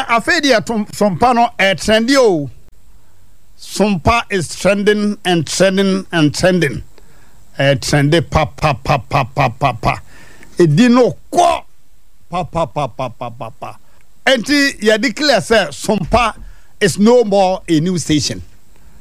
afedia sompa no trendy o. Sompa is trending and trending and trending. Trendy pa. Edino kwa pa. Enti ya declare say Sompa is no more a new station.